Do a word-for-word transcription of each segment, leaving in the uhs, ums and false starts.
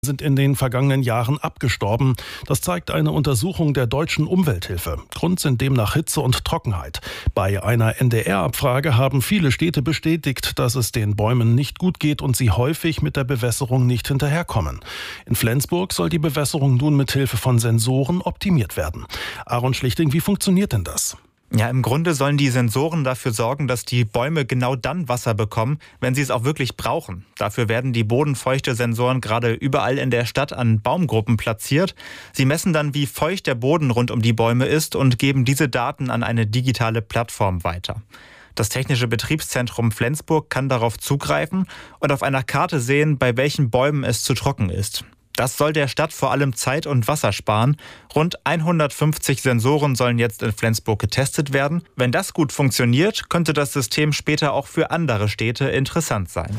sind in den vergangenen Jahren abgestorben. Das zeigt eine Untersuchung der Deutschen Umwelthilfe. Grund sind demnach Hitze und Trockenheit. Bei einer N D R-Abfrage haben viele Städte bestätigt, dass es den Bäumen nicht gut geht und sie häufig mit der Bewässerung nicht hinterherkommen. In Flensburg soll die Bewässerung nun mit Hilfe von Sensoren optimiert werden. Aaron Schlichting, wie funktioniert denn das? Ja, im Grunde sollen die Sensoren dafür sorgen, dass die Bäume genau dann Wasser bekommen, wenn sie es auch wirklich brauchen. Dafür werden die Bodenfeuchte-Sensoren gerade überall in der Stadt an Baumgruppen platziert. Sie messen dann, wie feucht der Boden rund um die Bäume ist und geben diese Daten an eine digitale Plattform weiter. Das Technische Betriebszentrum Flensburg kann darauf zugreifen und auf einer Karte sehen, bei welchen Bäumen es zu trocken ist. Das soll der Stadt vor allem Zeit und Wasser sparen. Rund hundertfünfzig Sensoren sollen jetzt in Flensburg getestet werden. Wenn das gut funktioniert, könnte das System später auch für andere Städte interessant sein.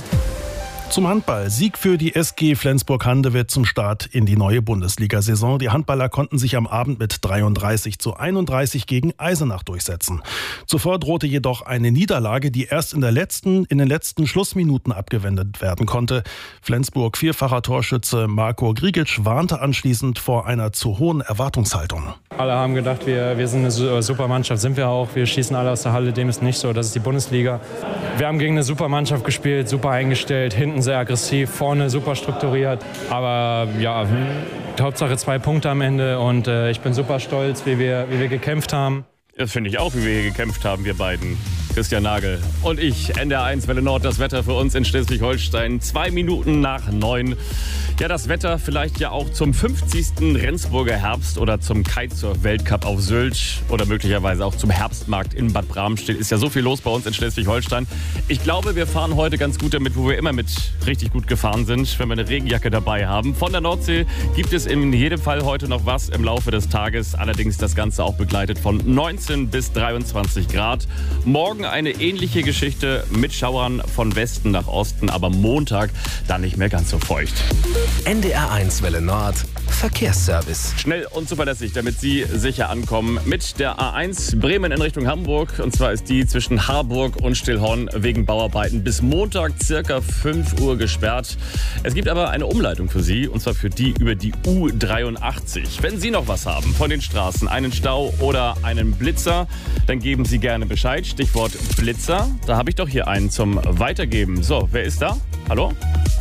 Zum Handball. Sieg für die S G Flensburg-Handewitt zum Start in die neue Bundesliga-Saison. Die Handballer konnten sich am Abend mit dreiunddreißig zu einunddreißig gegen Eisenach durchsetzen. Zuvor drohte jedoch eine Niederlage, die erst in, der letzten, in den letzten Schlussminuten abgewendet werden konnte. Flensburg-vierfacher Torschütze Marco Grigic warnte anschließend vor einer zu hohen Erwartungshaltung. Alle haben gedacht, wir, wir sind eine super Mannschaft, sind wir auch. Wir schießen alle aus der Halle, dem ist nicht so. Das ist die Bundesliga. Wir haben gegen eine super Mannschaft gespielt, super eingestellt, hinten sehr aggressiv, vorne super strukturiert. Aber ja, Hauptsache zwei Punkte am Ende und äh, ich bin super stolz, wie wir, wie wir gekämpft haben. Das finde ich auch, wie wir hier gekämpft haben, wir beiden. Christian Nagel und ich, N D R eins Welle Nord, das Wetter für uns in Schleswig-Holstein. Zwei Minuten nach neun. Ja, das Wetter vielleicht ja auch zum fünfzigsten Rendsburger Herbst oder zum Kitesurf-Weltcup auf Sylt oder möglicherweise auch zum Herbstmarkt in Bad Bramstedt. Ist ja so viel los bei uns in Schleswig-Holstein. Ich glaube, wir fahren heute ganz gut damit, wo wir immer mit richtig gut gefahren sind, wenn wir eine Regenjacke dabei haben. Von der Nordsee gibt es in jedem Fall heute noch was im Laufe des Tages. Allerdings das Ganze auch begleitet von neunzehn bis dreiundzwanzig Grad. Morgen eine ähnliche Geschichte mit Schauern von Westen nach Osten, aber Montag dann nicht mehr ganz so feucht. N D R eins Welle Nord Verkehrsservice. Schnell und zuverlässig, damit Sie sicher ankommen mit der A eins Bremen in Richtung Hamburg. Und zwar ist die zwischen Harburg und Stillhorn wegen Bauarbeiten bis Montag circa fünf Uhr gesperrt. Es gibt aber eine Umleitung für Sie, und zwar für die über die U dreiundachtzig. Wenn Sie noch was haben von den Straßen, einen Stau oder einen Blitzer, dann geben Sie gerne Bescheid. Stichwort Blitzer. Da habe ich doch hier einen zum Weitergeben. So, wer ist da? Hallo?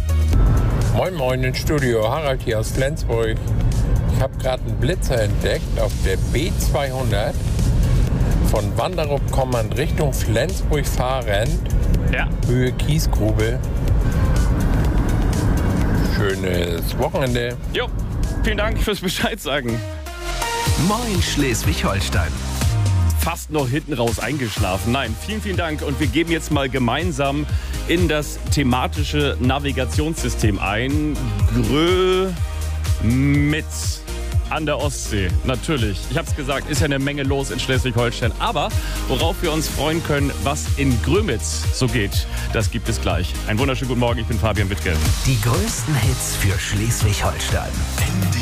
Moin Moin ins Studio, Harald hier aus Flensburg. Ich habe gerade einen Blitzer entdeckt auf der B zweihundert von Wanderup kommend Richtung Flensburg fahrend, ja. Höhe Kiesgrube. Schönes Wochenende. Jo, vielen Dank fürs Bescheid sagen. Moin Schleswig-Holstein. Fast noch hinten raus eingeschlafen. Nein, vielen, vielen Dank. Und wir geben jetzt mal gemeinsam in das thematische Navigationssystem ein. Grömitz an der Ostsee. Natürlich. Ich habe es gesagt, ist ja eine Menge los in Schleswig-Holstein. Aber worauf wir uns freuen können, was in Grömitz so geht, das gibt es gleich. Einen wunderschönen guten Morgen, ich bin Fabian Wittke. Die größten Hits für Schleswig-Holstein.